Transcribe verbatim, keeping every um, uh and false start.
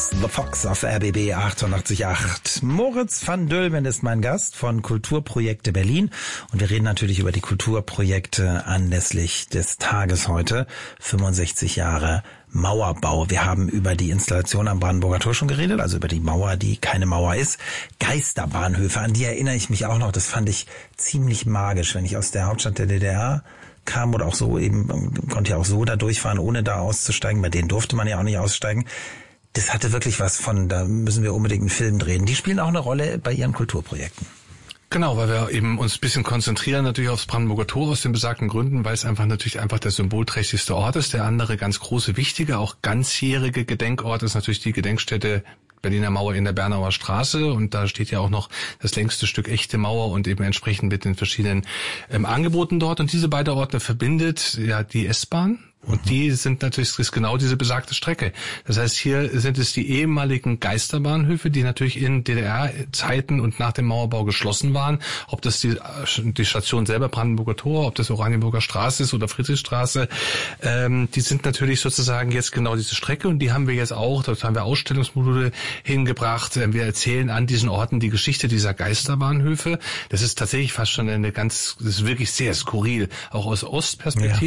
The Fox auf R B B achtundachtzig Komma acht. Moritz van Dülmen ist mein Gast von Kulturprojekte Berlin und wir reden natürlich über die Kulturprojekte anlässlich des Tages heute, fünfundsechzig Jahre Mauerbau. Wir haben über die Installation am Brandenburger Tor schon geredet, also über die Mauer, die keine Mauer ist. Geisterbahnhöfe, an die erinnere ich mich auch noch, das fand ich ziemlich magisch, wenn ich aus der Hauptstadt der D D R kam oder auch so eben, konnte ja auch so da durchfahren, ohne da auszusteigen, bei denen durfte man ja auch nicht aussteigen. Das hatte wirklich was von, da müssen wir unbedingt einen Film drehen. Die spielen auch eine Rolle bei ihren Kulturprojekten. Genau, weil wir eben uns ein bisschen konzentrieren natürlich aufs Brandenburger Tor aus den besagten Gründen, weil es einfach natürlich einfach der symbolträchtigste Ort ist. Der andere ganz große, wichtige, auch ganzjährige Gedenkort ist natürlich die Gedenkstätte Berliner Mauer in der Bernauer Straße, und da steht ja auch noch das längste Stück echte Mauer und eben entsprechend mit den verschiedenen ähm, Angeboten dort. Und diese beiden Orte verbindet ja die S-Bahn. Und die sind natürlich ist genau diese besagte Strecke. Das heißt, hier sind es die ehemaligen Geisterbahnhöfe, die natürlich in D D R-Zeiten und nach dem Mauerbau geschlossen waren. Ob das die, die Station selber, Brandenburger Tor, ob das Oranienburger Straße ist oder Friedrichstraße, ähm, die sind natürlich sozusagen jetzt genau diese Strecke, und die haben wir jetzt auch, dort haben wir Ausstellungsmodule hingebracht. Wir erzählen an diesen Orten die Geschichte dieser Geisterbahnhöfe. Das ist tatsächlich fast schon eine ganz, das ist wirklich sehr skurril, auch aus Ostperspektive.